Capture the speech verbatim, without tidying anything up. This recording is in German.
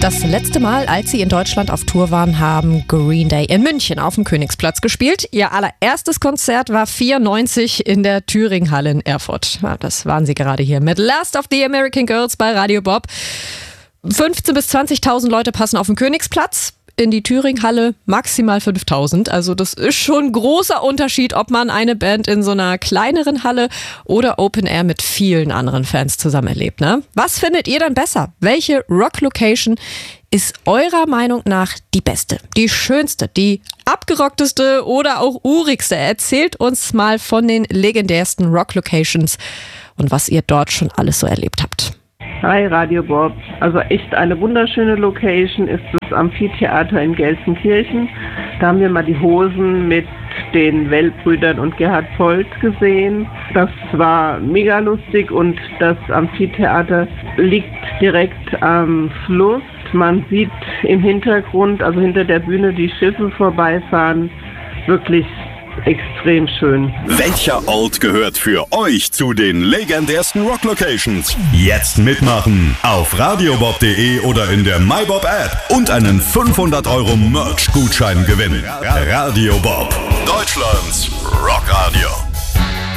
Das letzte Mal, als sie in Deutschland auf Tour waren, haben Green Day in München auf dem Königsplatz gespielt. Ihr allererstes Konzert war vierundneunzig in der Thüringhalle in Erfurt. Ja, das waren sie gerade hier mit Last of the American Girls bei Radio Bob. fünfzehntausend bis zwanzigtausend Leute passen auf den Königsplatz. In die Thüringhalle maximal fünftausend. Also das ist schon ein großer Unterschied, ob man eine Band in so einer kleineren Halle oder Open Air mit vielen anderen Fans zusammen erlebt, ne? Was findet ihr denn besser? Welche Rock-Location ist eurer Meinung nach die beste, die schönste, die abgerockteste oder auch urigste? Erzählt uns mal von den legendärsten Rock-Locations und was ihr dort schon alles so erlebt habt. Hi Radio Bob, also echt eine wunderschöne Location ist das Amphitheater in Gelsenkirchen. Da haben wir mal die Hosen mit den Wellbrüdern und Gerhard Polt gesehen. Das war mega lustig und das Amphitheater liegt direkt am Fluss. Man sieht im Hintergrund, also hinter der Bühne, die Schiffe vorbeifahren. Wirklich extrem schön. Welcher Ort gehört für euch zu den legendärsten Rock-Locations? Jetzt mitmachen auf radiobob punkt de oder in der MyBob-App und einen fünfhundert Euro Merch-Gutschein gewinnen. Radio Bob, Deutschlands Rockradio.